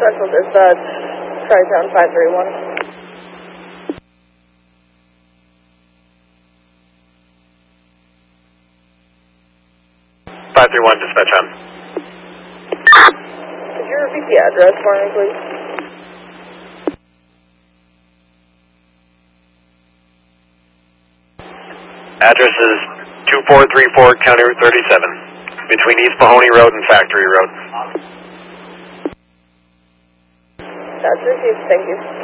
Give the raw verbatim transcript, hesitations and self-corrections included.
Central Dispatch, Tri-Town five three one. five three one, dispatch on. Could you repeat the address for me, please? Address is two four three four County Route thirty-seven, between East Mahoney Road and Factory Road. That's received, thank you.